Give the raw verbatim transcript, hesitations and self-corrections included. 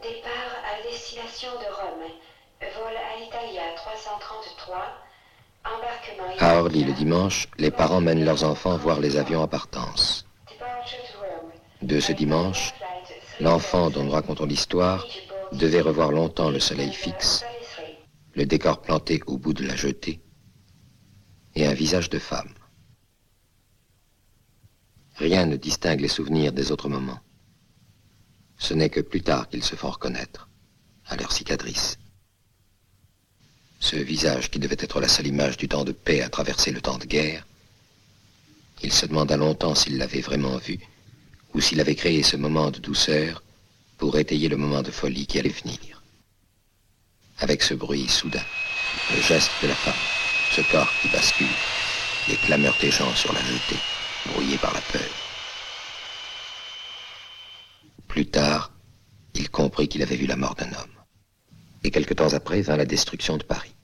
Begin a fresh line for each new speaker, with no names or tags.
Départ à destination de Rome. Vol Alitalia trois cent trente-trois. Embarquement
À Orly le dimanche, les parents mènent leurs enfants voir les avions à partance. De ce dimanche, l'enfant dont nous racontons l'histoire devait revoir longtemps le soleil fixe, le décor planté au bout de la jetée et un visage de femme. Rien ne distingue les souvenirs des autres moments. Ce n'est que plus tard qu'ils se font reconnaître, à leur cicatrice. Ce visage qui devait être la seule image du temps de paix à traverser le temps de guerre, il se demanda longtemps s'il l'avait vraiment vu, ou s'il avait créé ce moment de douceur pour étayer le moment de folie qui allait venir. Avec ce bruit soudain, le geste de la femme, ce corps qui bascule, les clameurs des gens sur la jetée, brouillés par la peur. Plus tard, il comprit qu'il avait vu la mort d'un homme. Et quelque temps après vint la destruction de Paris.